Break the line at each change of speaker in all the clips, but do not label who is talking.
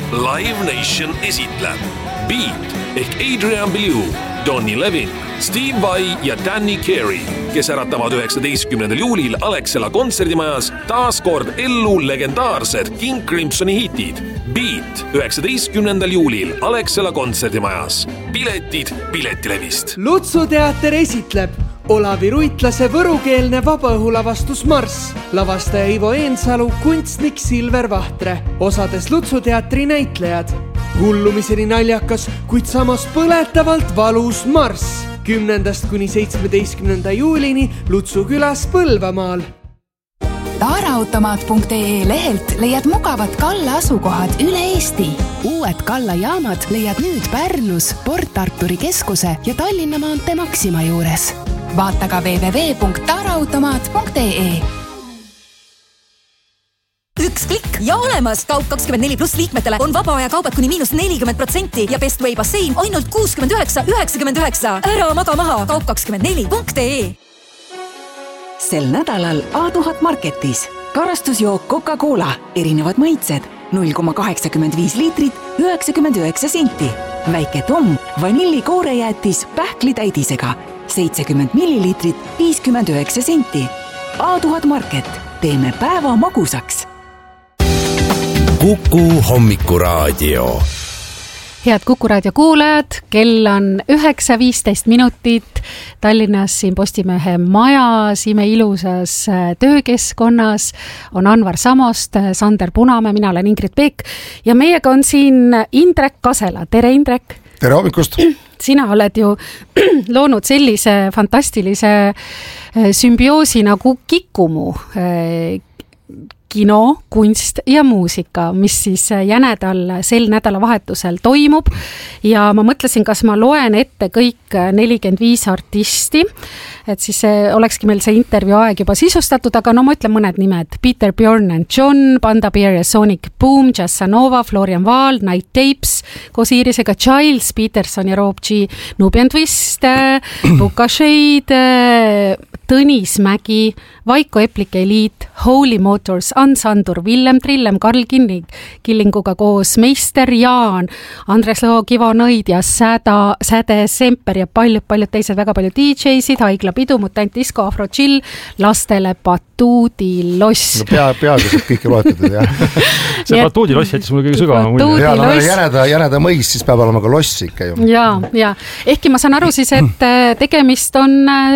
Live Nation esitleb Beat ehk Adrian Belew, Donny Levin, Steve Vai ja Danny Carey, kes äratavad 19. juulil Alexela kontserdimajas taas kord ellu legendaarsed King Crimsoni hitid. Beat 19. juulil Alexela kontserdimajas. Piletid Piletilevist.
Lutsuteater esitleb Olavi Ruitlase võrukeelne vabaõhulavastus Marss, lavastaja Ivo Eensalu, kunstnik Silver Vahtre, osades Lutsuteatri näitlejad. Hullumiseni naljakas, kuid samas põletavalt valus Marss. 10. kuni 17. juulini Lutsu külas Põlvamaal.
Taaraautomaat.ee lehelt leiad mugavad Kalla asukohad üle Eesti. Uued Kalla jaamad leiad nüüd Pärnus, Port Arturi keskuse ja Tallinna maantee Maxima juures. Vaata ka www.taaraautomaat.ee.
Üks klikk ja olemas! Kaup24+ liikmetele on vaba aja kaubad kuni -40% ja Best Way bassein ainult 69,99. Ära maga maha! Kaup24.ee.
Sel nädalal A1000 Marketis. Karastusjook Coca-Cola. Erinevad maitsed. 0,85 liitrit, 99 senti. Väike Tom, vanillikoorejäätis pähklitäidisega. 70 milliliitrit, 59 senti. A1000 Market. Teeme päeva magusaks.
Kuku hommikuraadio.
Head Kuku raadio kuulajad, kell on 9:15 Tallinnas siin Postimehe majas, imeilusas töökeskkonnas on Anvar Samost, Sander Punamäe, mina olen Ingrid Peek ja meiega on siin Indrek Kasela. Tere Indrek!
Tere hommikust!
Sina oled ju loonud sellise fantastilise sümbioosi nagu Kikumu, kino, kunst ja muusika, mis siis sel nädalavahetusel toimub ja ma mõtlesin, kas ma loen ette kõik 45 artisti, et siis olekski meil see intervjuu aeg juba sisustatud, aga no ma ütlen mõned nimed. Peter Bjorn and John, Panda Bear ja Sonic Boom, Jassanova, Florian Vaal, Night Tapes, koos Iirisega Giles, Peterson ja Rob G, Nubian Twist, Puka Shade, Tõnis Mägi, Vaiko Eplik Eliit, Holy Motors, Ansandur, Villem Trillem, Karl Killinguga koos, Meister Jaan, Andres Lõho, Kivo Nõid ja Säde Semper ja paljud teised, väga palju DJ-sid, Haigla Pidu, Mutant Disco, Afro Chill, lastele Batuudi Loss.
No peaaegu saab kõike loetada, jah.
See Batuudi Loss jättis mulle kõige sügava mulje.
Ja jäneda mõis, siis peab olema ka loss ikka ju.
Ja. Ehkki ma saan aru siis, et tegemist on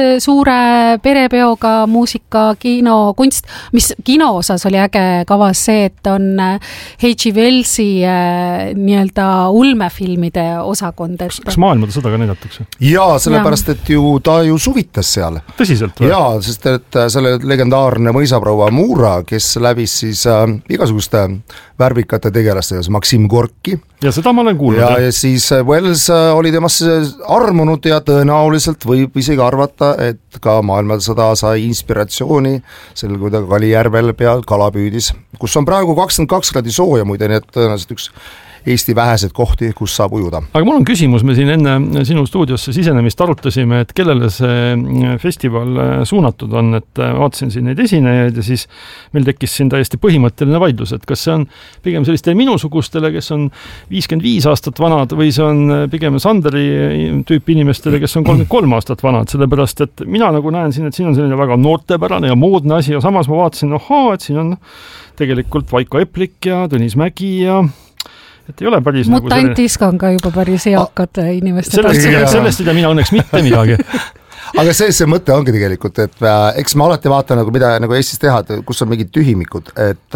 suure perepeoga muusika, kino, kunst, mis kino osas oli äge kavas see, et on H.G. Wellsi nii-öelda ulmefilmide osakond.
Kas maailmada seda ka näidatakse?
Jaa, sellepärast, et ta ju suvitas seal.
Tõsiselt või?
Jaa, sest et selle legendaarne mõisaproua Muura, kes läbis siis igasuguste värvikate tegelastega, Maksim Gorki.
Ja seda ma olen kuulnud.
Ja siis Wells oli temasse armunud ja tõenäoliselt võib isegi arvata, et ka maailmasõda sai inspiratsiooni sellel, kui ta Kalijärvel peal kala püüdis, kus on praegu 22 kraadi sooja muide, nii et tõenäoliselt üks Eesti vähesed kohti, kus saab ujuda.
Aga mul on küsimus, me siin enne sinu stuudiosse sisenemist arutasime, et kellele see festival suunatud on, et vaatasin siin neid esinejaid ja siis meil tekkis siin täiesti põhimõtteline vaidlus, et kas see on pigem sellistele minusugustele, kes on 55 aastat vanad või see on pigem Sanderi tüüpi inimestele, kes on 33 aastat vanad, sellepärast et mina nagu näen siin, et siin on selline väga noortepärane ja moodne asi ja samas ma vaatasin, et siin on tegelikult Vaiko Eplik ja Tõnis Mägi ja et ei ole päris
Mutant Disco on ka juba päris eakad inimeste
sellest ei tea mina õnneks mitte midagi.
Aga see mõte ongi tegelikult, et eks ma alati vaatan, mida nagu Eestis teha, et kus on mingid tühimikud, et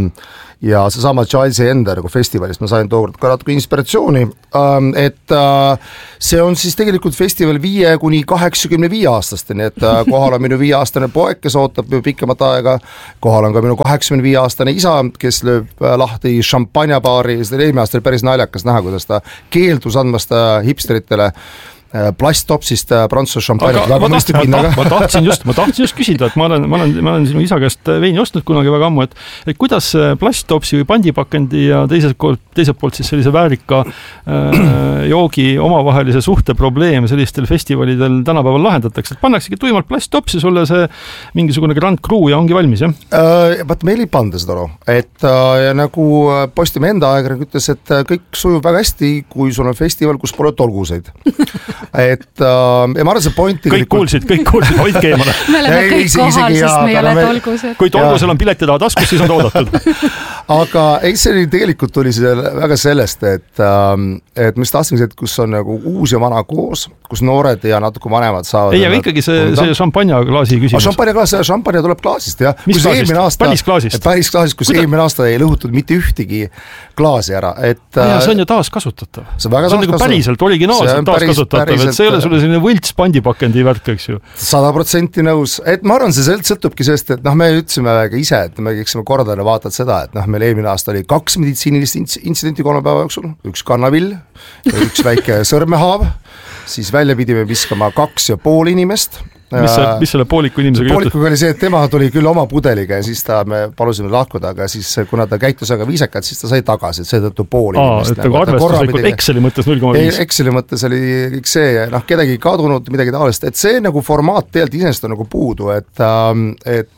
ja see sama Gilesi enda nagu festivalist ma sain tookord ka natuke inspiratsiooni, et see on siis tegelikult festival 5–85 aastaste, nii et kohal on minu 5-aastane poeg, kes ootab pikemat aega, kohal on ka minu 85-aastane isa, kes lööb lahti šampanjabaari, seda eelmine aasta oli päris naljakas näha, kuidas ta keeldus andmast hipsteritele Plasttopsist Prantsuse šampanjat väga mõistlik hinnaga.
Ma tahtsin just küsida, et ma olen sinu isa käest veini ostnud kunagi väga ammu, et kuidas plasttopsi või pandipakendi ja teiselt poolt siis sellise väärika joogi omavahelise suhte probleem sellistel festivalidel tänapäeval lahendatakse, et pannaksegi tuimalt plasttopsi sulle see mingisugune Grand Cru ja ongi valmis, jah?
Vaat meil ei panda seda et ja nagu Postimehe enda ajakirjanik ütles, et kõik sujub väga hästi, kui sul on festival, kus pole tolguseid. Et ja ma arvan, see point
kõik kuulsid, hoidke eemale.
Me oleme kõik kohal, sest me ei ole tolgused.
Kui tolgusel on pileti taha taskus, siis on oodatud.
Aga see tegelikult tuli väga sellest, et mis tahtsin, et kus on nagu uus ja vana koos, kus noored ja natuke vanemad saavad.
Ei, aga ikkagi see šampanjaklaasi küsimus.
Šampanja tuleb klaasist, jah.
Mis klaasist? Päris klaasist?
Päris klaasist, kus eelmine aasta ei lõhutud mitte ühtegi klaasi ära.
See on ju taaskasutatav. See
on
nagu päriselt originaalselt taaskasutatav, et see ei ole sulle selline võlts pandipakendi värk, eks ju.
100% nõus. Et ma arvan, see sõltubki sellest, et me ütlesime väga ise, et me keksime kordale vaatad seda, et meil eelmine aasta oli 2 meditsiinilist intsidenti 3 päeva jooksul, 1 kannavill ja 1 väike sõrmehaav, siis välja pidime viskama 2,5 inimest.
Mis selle pooliku inimesega juhtus?
Poolikuga oli see, et tema tuli küll oma pudeliga ja siis me palusime lahkuda, aga siis kuna ta käitus väga viisakalt, siis ta sai tagasi, et seetõttu pool inimest.
Et arvestuslikult Exceli mõttes 0,5.
Exceli mõttes oli kõik see ja kedagi kadunud, midagi taolist, et see nagu formaat tegelikult iseenesest on nagu puudu, et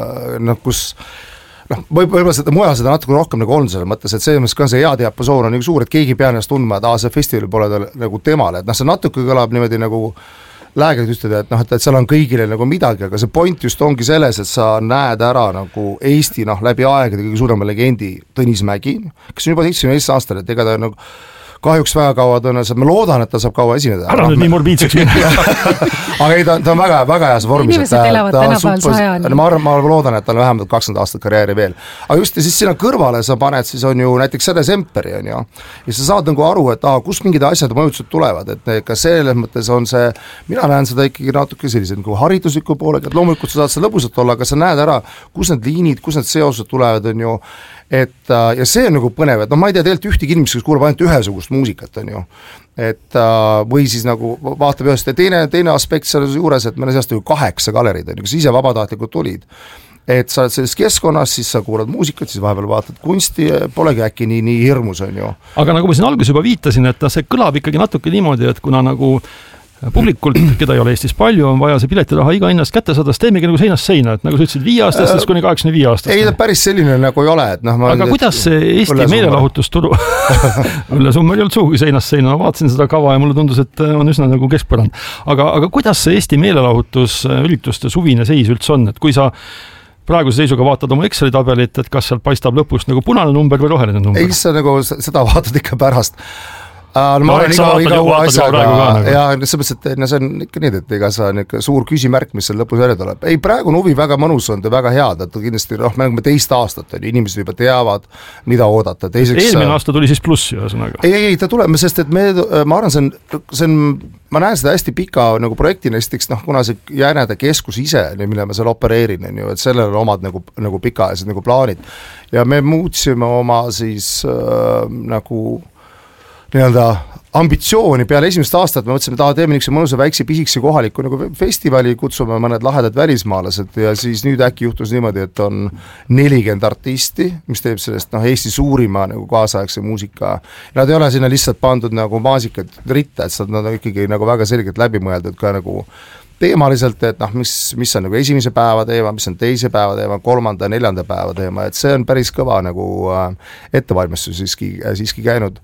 kus võib-olla seda mujal seda natuke rohkem nagu on selle mõttes, et see ka see hea diapasoon on nagu suur, et keegi pea ennast tundma, et see festival pole nagu temale, et see natuke kõlab niimoodi nagu läägelt üstada, et seal on kõigile nagu midagi, aga see point just ongi selles, et sa näed ära nagu Eesti läbi aegade kõige suurema legendi Tõnis Mägi, kes on juba 17 aastal, et ega ta nagu kahjuks väga kaua tõenäoliselt, ma loodan, et ta saab kaua esineda.
Ära nüüd nii morbiidseks minna.
Aga ei, ta on väga heas vormis.
Inimesed elavad tänapäeval 100.
Ma loodan, et ta on vähemalt 20 aastat karjääri veel. Aga just ja siis sinna kõrvale sa paned, siis on ju näiteks selle Semperi, on ju. Ja sa saad nagu aru, et kus mingid asjad mõjutused tulevad, et ka selles mõttes on see, mina näen seda ikkagi natuke sellise nagu haridusliku poolega, et loomulikult sa saad seda lõbusat olla, aga sa näed ära, kus need liinid, kus need seosed tulevad, on ju. Ja see on nagu põnev, et ma ei tea tegelikult ühtegi inimest, kes kuuleb ainult ühesugust muusikat, on ju. Või siis nagu vaatab ühest ja teine aspekt selles juures, et meil on seast ju 8 galerid, on ju, kes ise vabatahtlikult tulid. Et sa oled selles keskkonnas, siis sa kuulad muusikat, siis vahepeal vaatad kunsti, polegi äkki nii hirmus, on ju.
Aga nagu ma siin alguses juba viitasin, et see kõlab ikkagi natuke niimoodi, et kuna nagu publikult, keda ei ole Eestis palju, on vaja see piletiraha iga hinnast kätte saada, teemegi nagu seinast seina, et nagu sa ütlesid 5 aastast kuni 85 aastast.
Ei, ta päris selline nagu ei ole.
Aga kuidas see Eesti meelelahutusturu Ülle Summer ei olnud suugi seinast seina, ma vaatasin seda kava ja mulle tundus, et on üsna nagu keskpärand. Aga kuidas see Eesti meelelahutusürituste suvine seis üldse on, et kui sa praeguse seisuga vaatad oma Exceli tabelit, et kas sealt paistab lõpust nagu punane number või roheline number?
Ei, sa nagu seda vaatad ikka pärast. Ma olen iga uue asjaga ja selles mõttes, et see on ikka nii, et iga see on ikka suur küsimärk, mis seal lõpus välja tuleb. Ei, praegu on huvi väga mõnus on, väga head, et kindlasti me oleme teist aastat, inimesed juba teavad, mida oodata.
Eelmine aasta tuli siis plussi ühesõnaga.
Ei, ta tuleb, sest et ma arvan, ma näen seda hästi pika nagu projektina, esiteks kuna see jääneda keskus ise, mille ma seal opereerin, et sellel on omad nagu pikaajalised nagu plaanid ja me muutsime oma siis nagu nii-öelda ambitsiooni peale esimest aastat, me mõtlesime, et teeme niisuguse mõnusa väikse pisiksi kohaliku nagu festivali, kutsume mõned lahedad välismaalased ja siis nüüd äkki juhtus niimoodi, et on 40 artisti, mis teeb sellest Eesti suurima nagu kaasaegse muusika. Nad ei ole sinna lihtsalt pandud nagu maasikad ritta, et nad on ikkagi nagu väga selgelt läbi mõeldud ka nagu teemaliselt, et mis on nagu esimese päeva teema, mis on teise päeva teema, 3., 4. päeva teema, et see on päris kõva nagu ettevalmistus siiski käinud.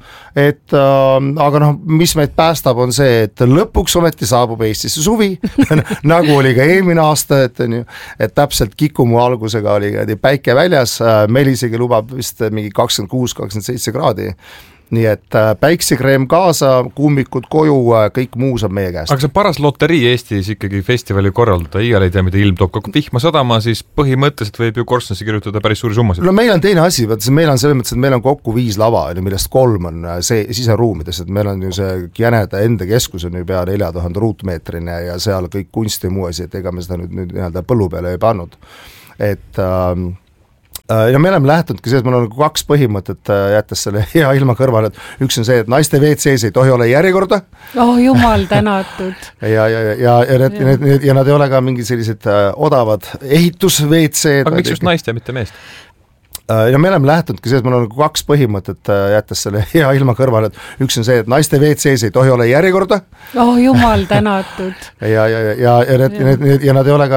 Aga mis meid päästab on see, et lõpuks ometi saabub Eestisse suvi, nagu oli ka eelmine aasta, et täpselt Kikumu algusega oli päike väljas, meil isegi lubab vist mingi 26-27 kraadi. Nii et päiksekreem kaasa, kummikud koju, kõik muu saab meie käest.
Aga see paras loterii Eestis ikkagi festivali korraldada, igal ei tea, mida ilm toob, kui vihma sadama, siis põhimõtteliselt võib ju Korstnasse kirjutada päris suuri summasid. No meil on teine asi, meil on selles mõttes, et meil on kokku 5 lava, millest 3 on siseruumides, et meil on ju see Jäneda enda keskus on ju pea 4000 ruutmeetrine ja seal kõik kunst ja muu asi, et ega me seda nüüd nii-öelda põllu peale ei pannud.
Ja me oleme lähtunudki selles, meil on 2 põhimõtet jättes selle hea ilma kõrvale, et üks on see, et naiste WC-s ei tohi olla järjekorda.
Jumal tänatud.
ja nad ei ole ka mingi sellised odavad ehitus-WC-d.
Aga miks just naiste, mitte meest?
Ja me oleme lähtunudki selles, meil on 2 põhimõtet jättes selle hea ilma kõrvale, et üks on see, et naiste WC-s ei tohi olla järjekorda.
Jumal tänatud.
ja nad ei ole ka